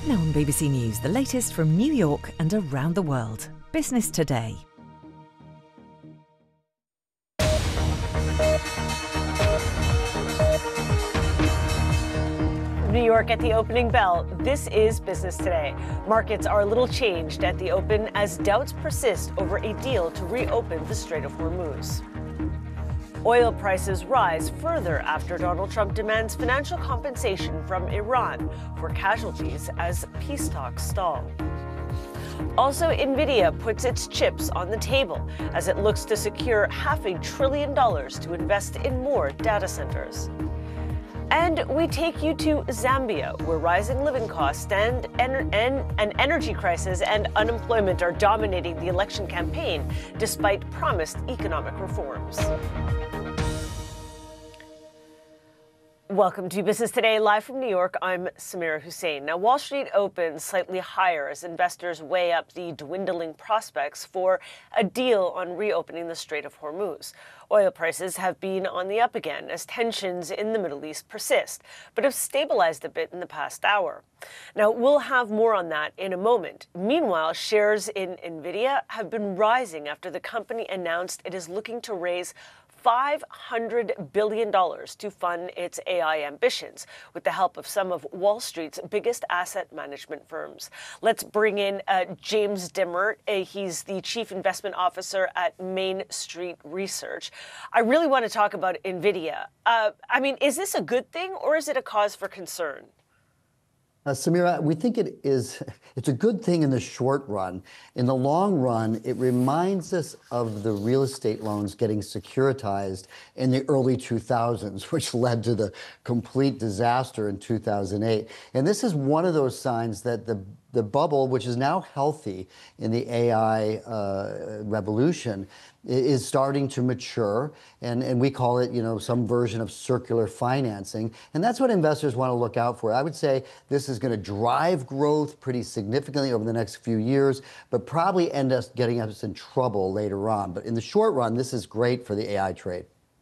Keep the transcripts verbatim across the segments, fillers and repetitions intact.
Now on B B C News, the latest from New York and around the world. Business Today. New York at the opening bell. This is Business Today. Markets are a little changed at the open as doubts persist over a deal to reopen the Strait of Hormuz. Oil prices rise further after Donald Trump demands financial compensation from Iran for casualties as peace talks stall. Also, Nvidia puts its chips on the table as it looks to secure half a trillion dollars to invest in more data centers. And we take you to Zambia, where rising living costs and an energy crisis and unemployment are dominating the election campaign, despite promised economic reforms. Welcome to Business Today, live from New York. I'm Samira Hussein. Now, Wall Street opens slightly higher as investors weigh up the dwindling prospects for a deal on reopening the Strait of Hormuz. Oil prices have been on the up again as tensions in the Middle East persist, but have stabilized a bit in the past hour. Now, we'll have more on that in a moment. Meanwhile, shares in Nvidia have been rising after the company announced it is looking to raise five hundred billion dollars to fund its A I ambitions, with the help of some of Wall Street's biggest asset management firms. Let's bring in uh, James Demmert. Uh, he's the Chief Investment Officer at Main Street Research. I really want to talk about Nvidia. Uh, I mean, is this a good thing or is it a cause for concern? Uh, Samira, we think it is, it's a good thing in the short run. In the long run, it reminds us of the real estate loans getting securitized in the early two thousands, which led to the complete disaster in two thousand eight. And this is one of those signs that the the bubble, which is now healthy in the A I uh, revolution, is starting to mature, and, and we call it, you know, some version of circular financing, and that's what investors want to look out for. I would say this is going to drive growth pretty significantly over the next few years, but probably end us getting us in trouble later on. But in the short run, this is great for the A I trade.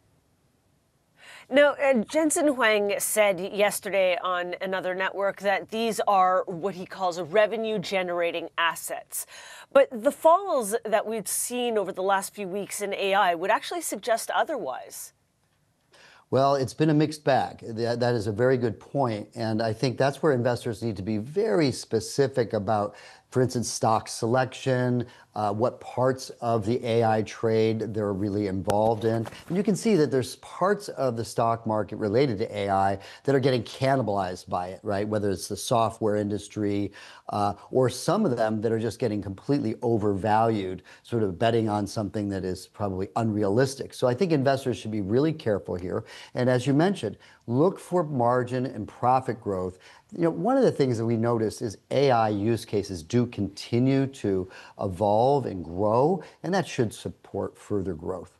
Now, uh, Jensen Huang said yesterday on another network that these are what he calls revenue-generating assets. But the falls that we've seen over the last few weeks in A I would actually suggest otherwise. Well, it's been a mixed bag. That, that is a very good point. And I think that's where investors need to be very specific about, for instance, stock selection, uh, what parts of the A I trade they're really involved in. And you can see that there's parts of the stock market related to A I that are getting cannibalized by it, right? Whether it's the software industry uh, or some of them that are just getting completely overvalued, sort of betting on something that is probably unrealistic. So I think investors should be really careful here. And as you mentioned, look for margin and profit growth. You know, one of the things that we notice is A I use cases do continue to evolve and grow, and that should support further growth.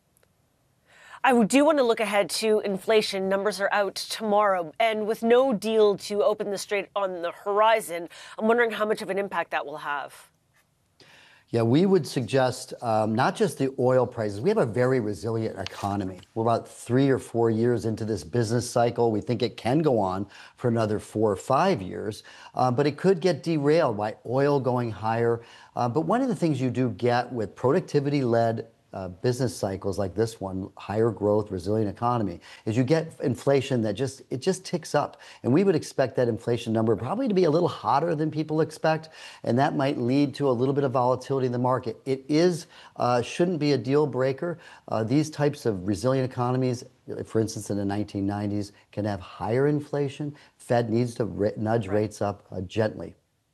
I do want to look ahead to inflation. Numbers are out tomorrow, and with no deal to open the strait on the horizon, I'm wondering how much of an impact that will have. Yeah, we would suggest um, not just the oil prices. We have a very resilient economy. We're about three or four years into this business cycle. We think it can go on for another four or five years, uh, but it could get derailed by oil going higher. Uh, but one of the things you do get with productivity-led Uh, business cycles like this one, higher growth, resilient economy, is you get inflation that just, it just ticks up. And we would expect that inflation number probably to be a little hotter than people expect, and that might lead to a little bit of volatility in the market. It is, uh, shouldn't be a deal breaker. Uh, these types of resilient economies, for instance, in the nineteen nineties, can have higher inflation. Fed needs to ra- nudge right. rates up uh, gently.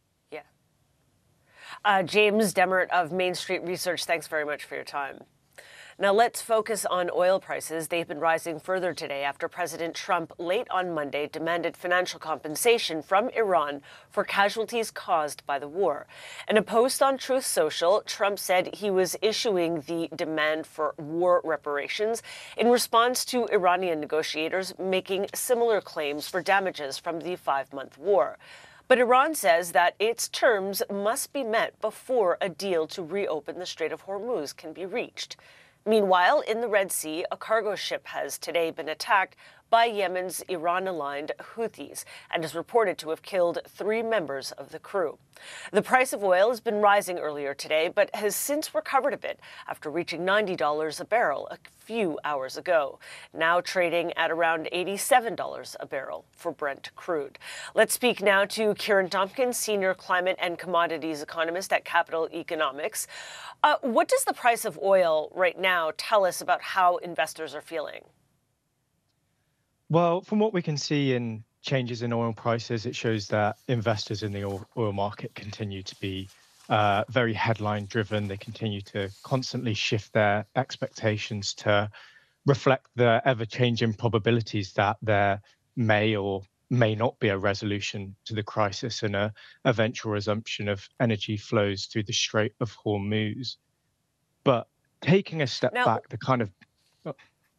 Uh, James Demmert of Main Street Research, thanks very much for your time. Now let's focus on oil prices. They've been rising further today after President Trump late on Monday demanded financial compensation from Iran for casualties caused by the war. In a post on Truth Social, Trump said he was issuing the demand for war reparations in response to Iranian negotiators making similar claims for damages from the five-month war. But Iran says that its terms must be met before a deal to reopen the Strait of Hormuz can be reached. Meanwhile, in the Red Sea, a cargo ship has today been attacked by Yemen's Iran-aligned Houthis and is reported to have killed three members of the crew. The price of oil has been rising earlier today, but has since recovered a bit after reaching ninety dollars a barrel a few hours ago, now trading at around eighty-seven dollars a barrel for Brent crude. Let's speak now to Kieran Tompkins, Senior Climate and Commodities Economist at Capital Economics. Uh, what does the price of oil right now tell us about how investors are feeling? Well, from what we can see in changes in oil prices, it shows that investors in the oil, oil market continue to be uh, very headline driven. They continue to constantly shift their expectations to reflect the ever changing probabilities that there may or may not be a resolution to the crisis and a eventual resumption of energy flows through the Strait of Hormuz. But taking a step now, back, the kind of oh,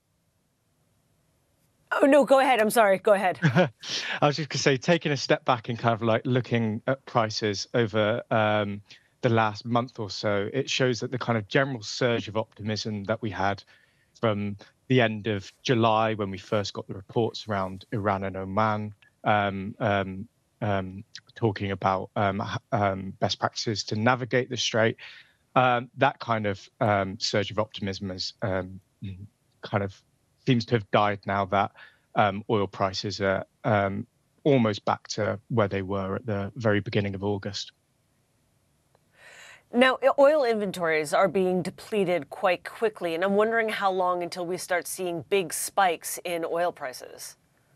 Oh, no, go ahead. I'm sorry. Go ahead. I was just going to say, taking a step back and kind of like looking at prices over um, the last month or so, it shows that the kind of general surge of optimism that we had from the end of July, when we first got the reports around Iran and Oman, um, um, um, talking about um, um, best practices to navigate the strait, um, that kind of um, surge of optimism has um, kind of seems to have died now that um, oil prices are um, almost back to where they were at the very beginning of August. Now, oil inventories are being depleted quite quickly, and I'm wondering how long until we start seeing big spikes in oil prices.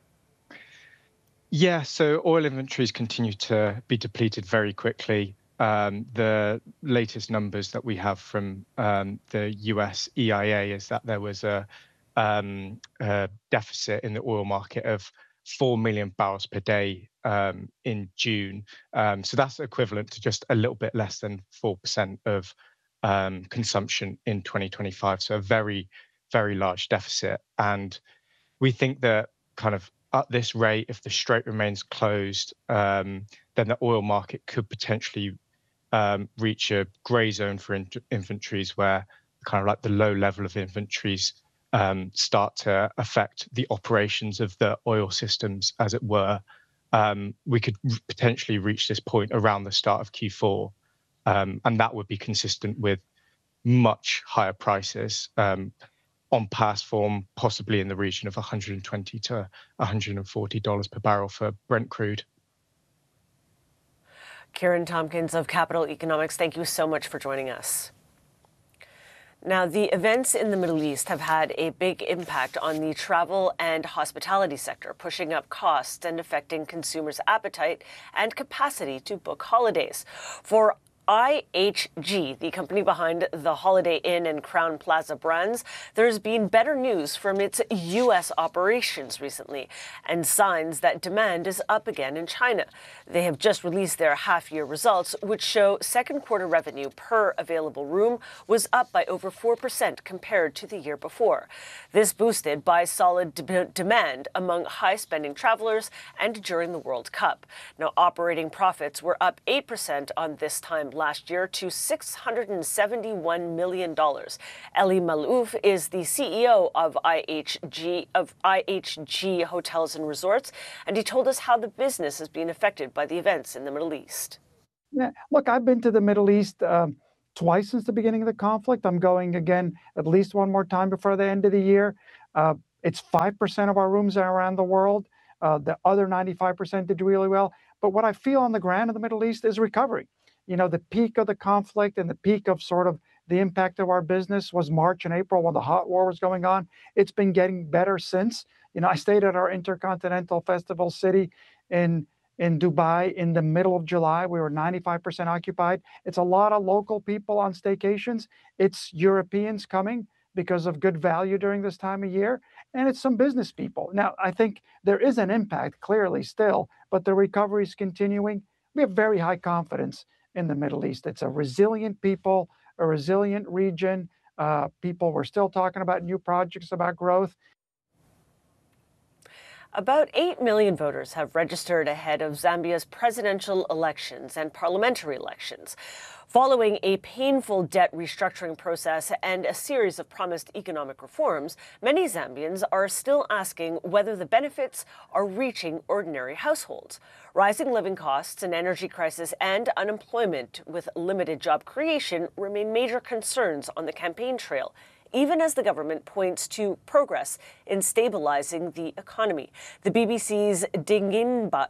Yeah, so oil inventories continue to be depleted very quickly. Um, the latest numbers that we have from um, the U S E I A is that there was a Um, uh, deficit in the oil market of four million barrels per day um, in June. Um, so that's equivalent to just a little bit less than four percent of um, consumption in twenty twenty-five. So a very, very large deficit. And we think that kind of at this rate, if the strait remains closed, um, then the oil market could potentially um, reach a gray zone for in- inventories where kind of like the low level of inventories Um, start to affect the operations of the oil systems, as it were. Um, we could r- potentially reach this point around the start of Q four, um, and that would be consistent with much higher prices um, on past form, possibly in the region of one hundred twenty to one hundred forty dollars per barrel for Brent crude. Kieran Tompkins of Capital Economics, thank you so much for joining us. Now, the events in the Middle East have had a big impact on the travel and hospitality sector, pushing up costs and affecting consumers' appetite and capacity to book holidays. For I H G, the company behind the Holiday Inn and Crowne Plaza brands, there's been better news from its U S operations recently and signs that demand is up again in China. They have just released their half-year results, which show second quarter revenue per available room was up by over four percent compared to the year before. This boosted by solid de- demand among high-spending travelers and during the World Cup. Now, operating profits were up eight percent on this time last year to six hundred seventy-one million dollars. Elie Maalouf is the C E O of I H G of I H G Hotels and Resorts, and he told us how the business has been affected by the events in the Middle East. Yeah, look, I've been to the Middle East um, twice since the beginning of the conflict. I'm going again at least one more time before the end of the year. Uh, it's five percent of our rooms are around the world. Uh, the other ninety-five percent did really well. But what I feel on the ground in the Middle East is recovery. You know, the peak of the conflict and the peak of sort of the impact of our business was March and April when the hot war was going on. It's been getting better since. You know, I stayed at our Intercontinental Festival City in in Dubai in the middle of July. We were ninety-five percent occupied. It's a lot of local people on staycations. It's Europeans coming because of good value during this time of year. And it's some business people. Now, I think there is an impact clearly still, but the recovery is continuing. We have very high confidence in the Middle East. It's a resilient people, a resilient region. Uh, people, we're still talking about new projects, about growth. About eight million voters have registered ahead of Zambia's presidential elections and parliamentary elections. Following a painful debt restructuring process and a series of promised economic reforms, many Zambians are still asking whether the benefits are reaching ordinary households. Rising living costs, an energy crisis, and unemployment with limited job creation remain major concerns on the campaign trail, even as the government points to progress in stabilizing the economy. The B B C's Dingindaba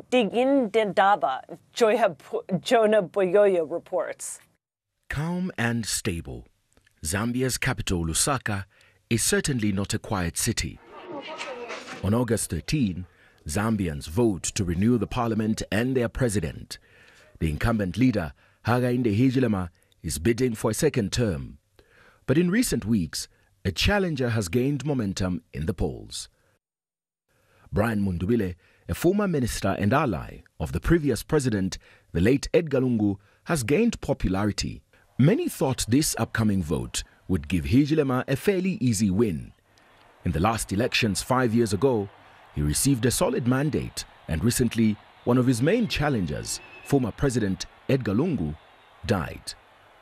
Jonah Boyoyo reports. Calm and stable, Zambia's capital, Lusaka, is certainly not a quiet city. On August thirteenth, Zambians vote to renew the parliament and their president. The incumbent leader, Hakainde Hichilema, is bidding for a second term. But in recent weeks, a challenger has gained momentum in the polls. Brian Mundubile, a former minister and ally of the previous president, the late Edgar Lungu, has gained popularity. Many thought this upcoming vote would give Hichilema a fairly easy win. In the last elections five years ago, he received a solid mandate, and recently, one of his main challengers, former President Edgar Lungu, died.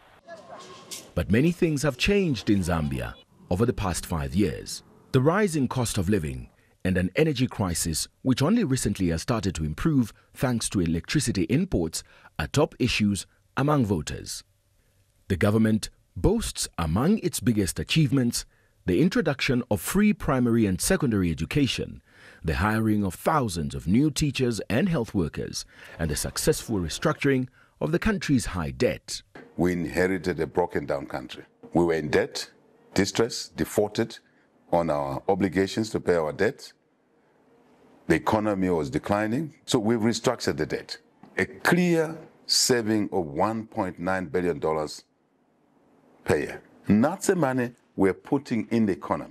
But many things have changed in Zambia over the past five years. The rising cost of living and an energy crisis, which only recently has started to improve thanks to electricity imports, are top issues among voters. The government boasts among its biggest achievements the introduction of free primary and secondary education, the hiring of thousands of new teachers and health workers, and the successful restructuring of the country's high debt. We inherited a broken down country. We were in debt, distress, defaulted on our obligations to pay our debt. The economy was declining, so we restructured the debt. A clear saving of one point nine billion dollars per year. Not the money we're putting in the economy.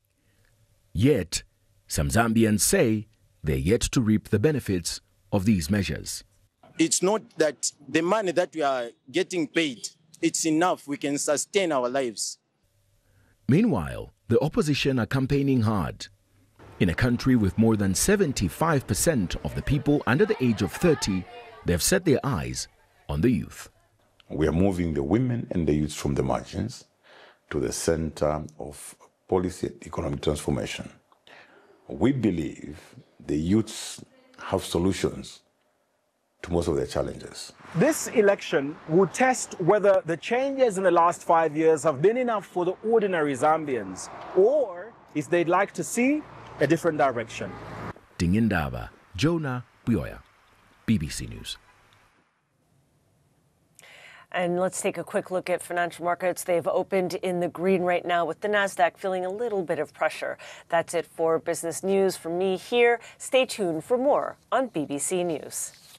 Yet, some Zambians say they're yet to reap the benefits of these measures. It's not that the money that we are getting paid, it's enough, we can sustain our lives. Meanwhile, the opposition are campaigning hard. In a country with more than seventy-five percent of the people under the age of thirty, they've set their eyes on the youth. We are moving the women and the youth from the margins to the center of policy and economic transformation. We believe the youths have solutions to most of their challenges. This election will test whether the changes in the last five years have been enough for the ordinary Zambians, or if they'd like to see a different direction. Dingindaba Jonah Boyoyo, B B C News. And let's take a quick look at financial markets. They've opened in the green right now, with the Nasdaq feeling a little bit of pressure. That's it for business news from me here. Stay tuned for more on B B C News.